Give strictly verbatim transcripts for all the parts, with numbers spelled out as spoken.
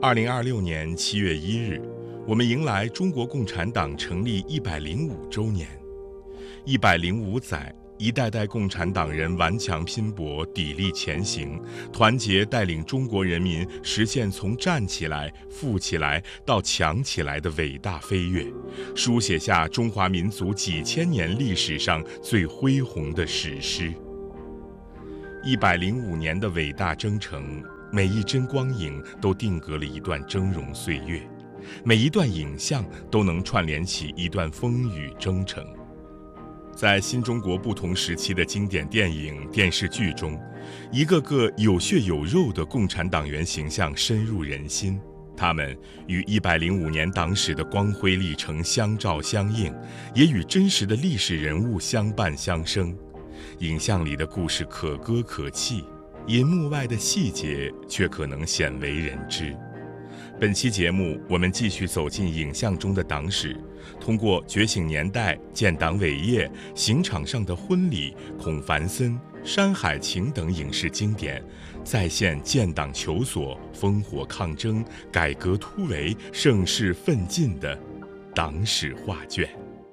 二零二六年七月一日，我们迎来中国共产党成立一百零五周年。一百零五载，一代代共产党人顽强拼搏，砥砺前行，团结带领中国人民实现从站起来、富起来到强起来的伟大飞跃，书写下中华民族几千年历史上最恢宏的史诗。一百零五年的伟大征程，每一帧光影都定格了一段峥嵘岁月，每一段影像都能串联起一段风雨征程。在新中国不同时期的经典电影、电视剧中，一个个有血有肉的共产党员形象深入人心，他们与一百零五年党史的光辉历程相照相映，也与真实的历史人物相伴相生。影像里的故事可歌可泣，银幕外的细节却可能鲜为人知。本期节目，我们继续走进影像中的党史，通过《觉醒年代》、建党伟业、刑场上的婚礼、孔繁森、山海情等影视经典，再现建党求索、烽火抗争、改革突围、盛世奋进的党史画卷。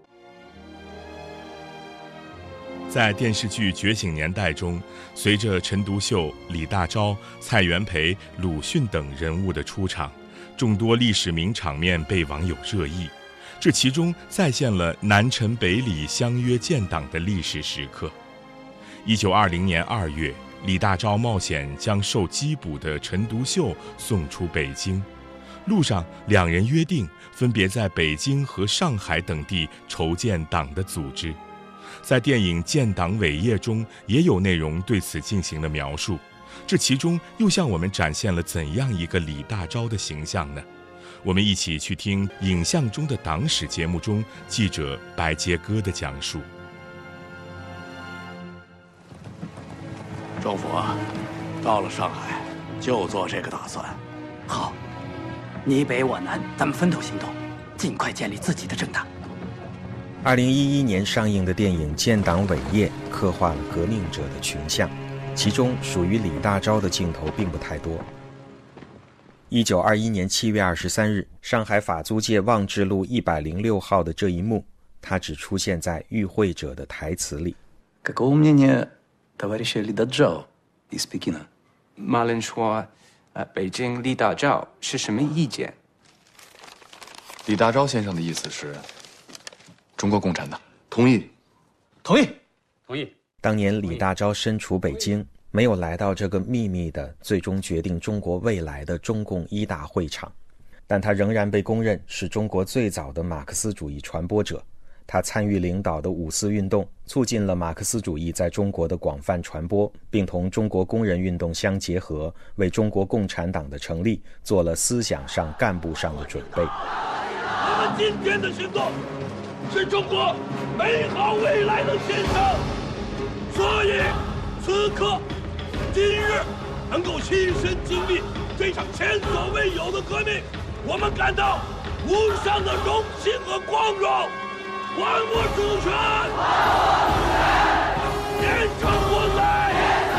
在电视剧《觉醒年代》中，随着陈独秀、李大钊、蔡元培、鲁迅等人物的出场，众多历史名场面被网友热议，这其中再现了南陈北李相约建党的历史时刻。一九二零年二月，李大钊冒险将受缉捕的陈独秀送出北京，路上两人约定分别在北京和上海等地筹建党的组织。在电影《建党伟业》中也有内容对此进行了描述，这其中又向我们展现了怎样一个李大钊的形象呢？我们一起去听影像中的党史节目中记者白杰哥的讲述。 政府啊，到了上海就做这个打算。 好，你北我南，咱们分头行动，尽快建立自己的政党。 二零一一年上映的电影《建党伟业》刻画了革命者的群像，其中属于李大钊的镜头并不太多。一九二一年七月二十三日，上海法租界望志路一百零六号的这一幕，它只出现在与会者的台词里。 Какого мнения товарища Ли Дажао из Пекина? Малин说，呃，北京李大钊是什么意见？ 李大钊先生的意思是，中国共产党同意， 同意， 同意。 当年李大钊身处北京，没有来到这个秘密的、最终决定中国未来的中共一大会场，但他仍然被公认是中国最早的马克思主义传播者。他参与领导的五四运动，促进了马克思主义在中国的广泛传播，并同中国工人运动相结合，为中国共产党的成立做了思想上、干部上的准备。 我们今天的行动是中国美好未来的献上，所以此刻今日能够亲身经历这场前所未有的革命，我们感到无上的荣幸和光荣。还我主权！延长活塞！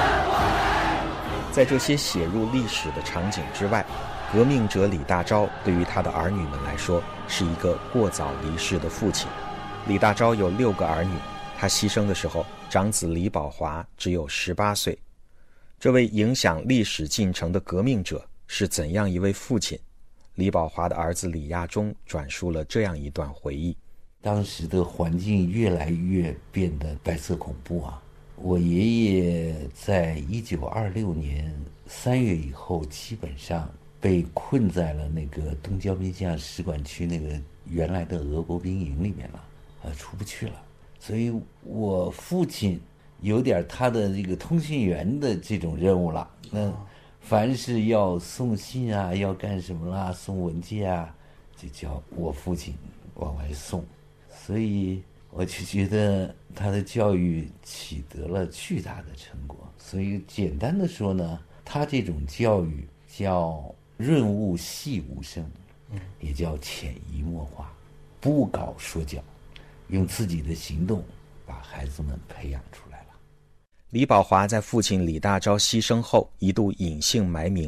在这些写入历史的场景之外，革命者李大钊对于他的儿女们来说是一个过早离世的父亲。李大钊有六个儿女，他牺牲的时候，长子李宝华只有十八岁。这位影响历史进程的革命者是怎样一位父亲？李宝华的儿子李亚中转述了这样一段回忆。 当时的环境越来越变得白色恐怖啊！我爷爷在一九二六年三月以后，基本上被困在了那个东交兵线使馆区那个原来的俄国兵营里面了，呃，出不去了。所以我父亲有点他的这个通讯员的这种任务了。那凡是要送信啊，要干什么啦，送文件啊，就叫我父亲往外送。所以我就觉得他的教育取得了巨大的成果。所以简单的说呢，他这种教育叫润物细无声，也叫潜移默化，不搞说教，用自己的行动把孩子们培养出来了。 李宝华在父亲李大钊牺牲后一度隐姓埋名，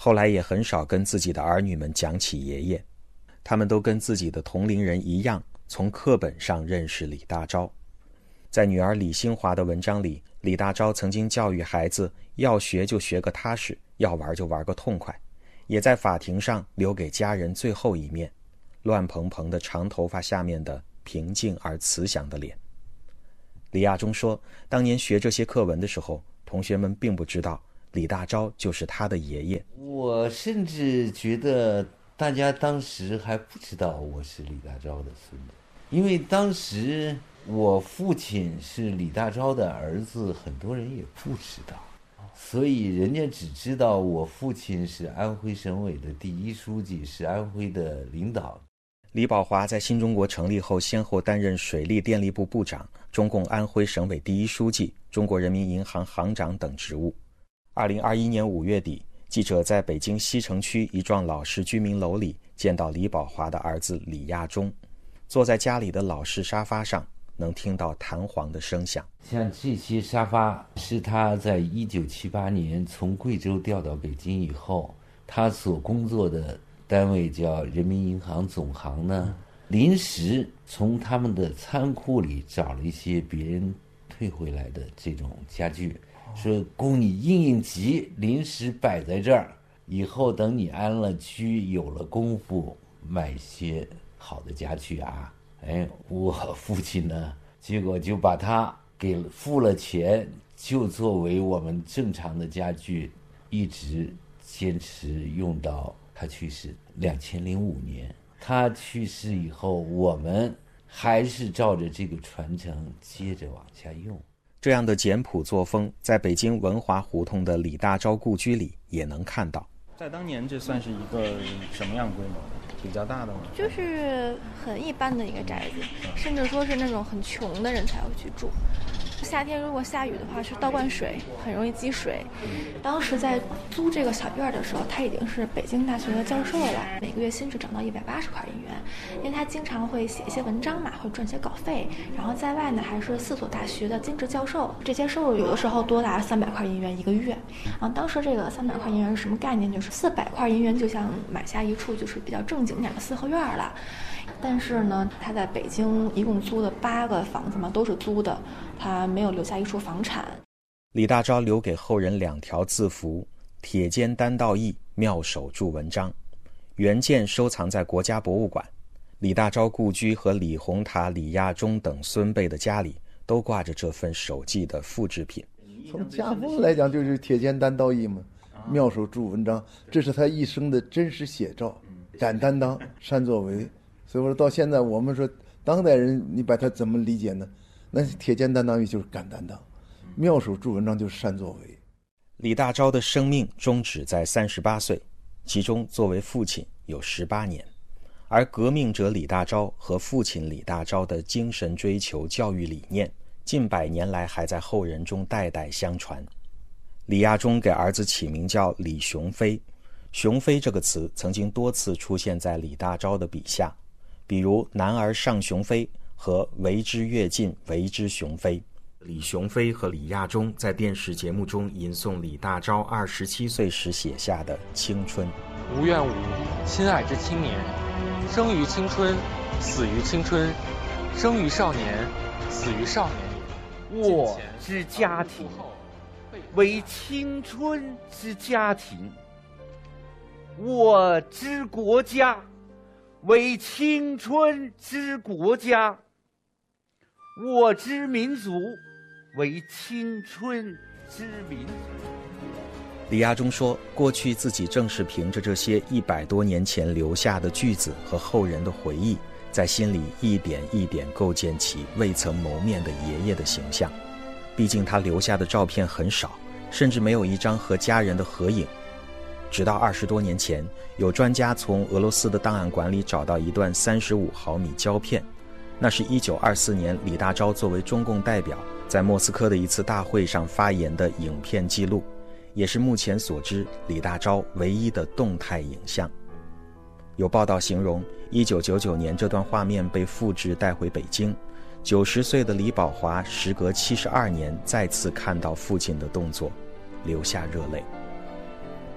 后来也很少跟自己的儿女们讲起爷爷，他们都跟自己的同龄人一样，从课本上认识李大钊。在女儿李新华的文章里，李大钊曾经教育孩子要学就学个踏实，要玩就玩个痛快，也在法庭上留给家人最后一面，乱蓬蓬的长头发下面的平静而慈祥的脸。李亚中说，当年学这些课文的时候，同学们并不知道李大钊就是他的爷爷。 我甚至觉得大家当时还不知道我是李大钊的孙子，因为当时我父亲是李大钊的儿子，很多人也不知道，所以人家只知道我父亲是安徽省委的第一书记，是安徽的领导。 李宝华在新中国成立后，先后担任水利电力部部长、中共安徽省委第一书记、中国人民银行行长等职务。二零二一年五月底，记者在北京西城区一幢老式居民楼里见到李宝华的儿子李亚中，坐在家里的老式沙发上，能听到弹簧的声响。 像这些沙发是他在一九七八年从贵州调到北京以后，他所工作的单位叫人民银行总行呢，临时从他们的仓库里找了一些别人退回来的这种家具，说供你应应急，临时摆在这儿，以后等你安了居，有了功夫，买些好的家具啊。哎，我父亲呢，结果就把它给付了钱，就作为我们正常的家具，一直坚持用到他去世两千零五年。他去世以后，我们还是照着这个传承接着往下用。 这样的简朴作风，在北京文华胡同的李大钊故居里也能看到。 在当年，这算是一个什么样规模？比较大的吗？ 就是很一般的一个宅子，甚至说是那种很穷的人才会去住。夏天如果下雨的话，是倒灌水，很容易积水。当时在租这个小院的时候，他已经是北京大学的教授了，每个月薪水涨到一百八十块银元，因为他经常会写一些文章嘛，会赚些稿费。然后在外呢，还是四所大学的兼职教授，这些收入有的时候多达三百块银元一个月。然后当时这个三百块银元是什么概念？就是四百块银元就像买下一处就是比较正经点的四合院了。但是呢，他在北京一共租的八个房子嘛，都是租的，他没有留下一处房产。 李大钊留给后人两条字符：铁肩担道义，妙手著文章。原件收藏在国家博物馆。李大钊故居和李洪塔、李亚中等孙辈的家里都挂着这份手记的复制品。 从家风来讲，就是铁肩担道义嘛，妙手著文章，这是他一生的真实写照。敢担当，善作为。所以说到现在，我们说当代人，你把它怎么理解呢？那铁肩担当义就是敢担当，妙手著文章就是善作为。 李大钊的生命终止在三十八岁，其中作为父亲有十八年，而革命者李大钊和父亲李大钊的精神追求、教育理念，近百年来还在后人中代代相传。李亚中给儿子起名叫李雄飞，雄飞这个词曾经多次出现在李大钊的笔下，比如男儿上雄飞和为之跃进，为之雄飞。李雄飞和李亚中在电视节目中吟诵李大钊二十七岁时写下的青春。 无怨无，亲爱之青年，生于青春，死于青春，生于少年，死于少年。 我之家庭，为青春之家庭；我之国家，为青春之国家；我之民族，为青春之民族。 李亚中说，过去自己正是凭着这些一百多年前留下的句子和后人的回忆，在心里一点一点构建起未曾谋面的爷爷的形象。毕竟他留下的照片很少，甚至没有一张和家人的合影。直到二十多年前，有专家从俄罗斯的档案馆里找到一段三十五毫米胶片，那是一九二四年李大钊作为中共代表在莫斯科的一次大会上发言的影片记录，也是目前所知李大钊唯一的动态影像。有报道形容，一九九九年这段画面被复制带回北京，九十岁的李宝华时隔七十二年再次看到父亲的动作，流下热泪。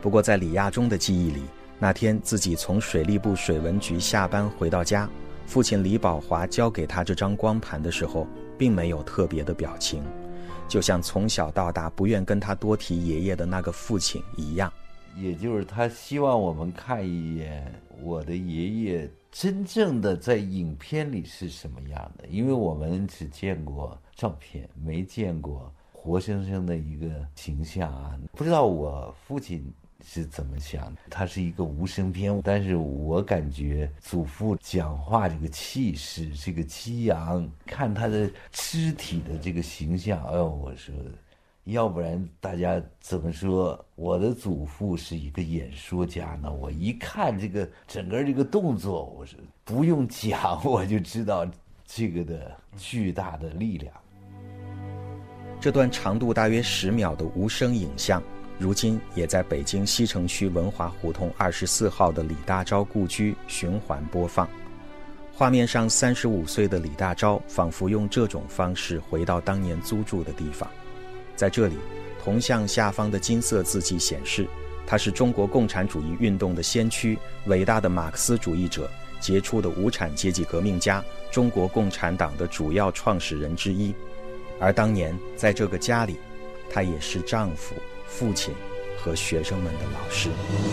不过在李亚中的记忆里，那天自己从水利部水文局下班回到家，父亲李宝华交给他这张光盘的时候，并没有特别的表情，就像从小到大不愿跟他多提爷爷的那个父亲一样。 也就是他希望我们看一眼我的爷爷真正的在影片里是什么样的，因为我们只见过照片，没见过活生生的一个形象啊。不知道我父亲是怎么想的，他是一个无声片，但是我感觉祖父讲话这个气势，这个激昂，看他的肢体的这个形象，哎呦，我说要不然大家怎么说我的祖父是一个演说家呢？我一看这个整个这个动作，我说不用讲我就知道这个的巨大的力量。 这段长度大约十秒的无声影像，如今也在北京西城区文华胡同二十四号的李大钊故居循环播放。画面上三十五岁的李大钊仿佛用这种方式回到当年租住的地方。在这里，铜像下方的金色字迹显示，他是中国共产主义运动的先驱，伟大的马克思主义者，杰出的无产阶级革命家，中国共产党的主要创始人之一。而当年在这个家里，他也是丈夫、父亲和学生们的老师。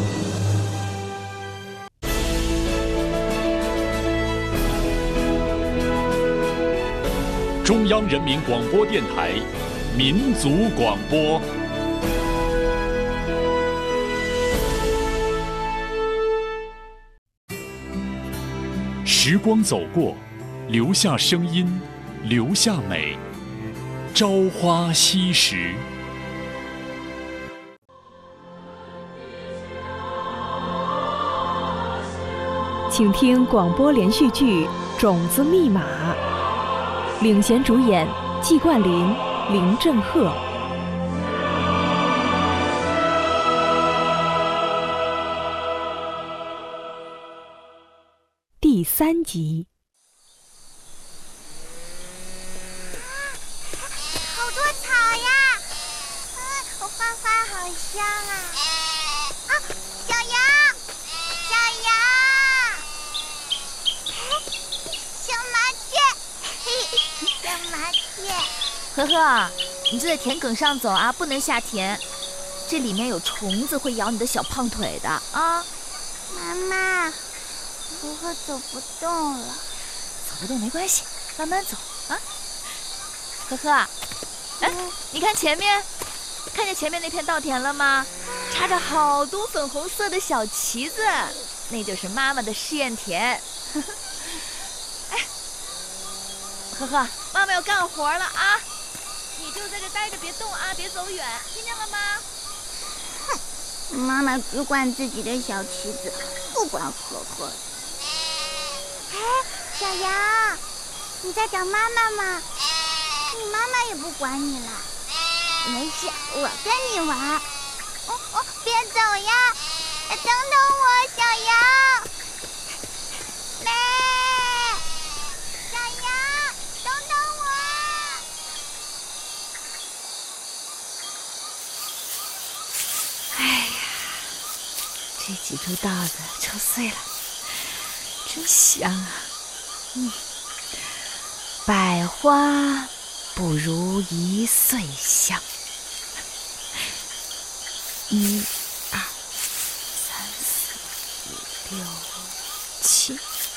中央人民广播电台民族广播。时光走过，留下声音，留下美。朝花夕拾。 请听广播连续剧《种子密码》，领衔主演季冠霖、林正赫。第三集。 好多草呀！啊，我花花好香啊！啊，小羊，小羊，小麻雀，小麻雀。 呵呵，你就在田埂上走啊，不能下田，这里面有虫子会咬你的小胖腿的啊！ 妈妈。呵呵，走不动了。 走不动没关系，慢慢走啊。呵呵，哎，你看前面，看见前面那片稻田了吗？插着好多粉红色的小旗子，那就是妈妈的试验田。哎，呵呵，妈妈要干活了啊！你就在这待着，别动啊，别走远，听见了吗？ 哼，妈妈只管自己的小旗子，不管呵呵的。哎，小羊，你在找妈妈吗？你妈妈也不管你了。没事，我跟你玩。哦哦，别走呀！等等我，小羊。妹，小羊，等等我。 哎呀，这几株稻子抽碎了。真香啊！嗯，百花不如一岁香。一、二、三、四、五、六、七，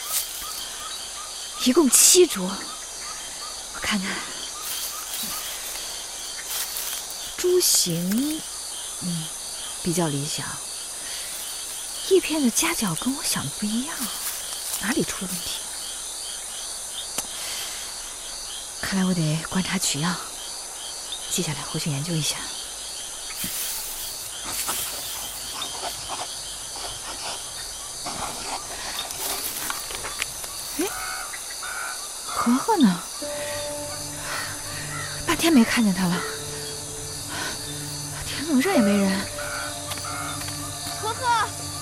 一共七株。我看看，株形，嗯，比较理想。叶片的夹角跟我想的不一样。哪里出了问题？看来我得观察取样，记下来回去研究一下。哎，和和呢？半天没看见他了，田埂这也没人。 和和。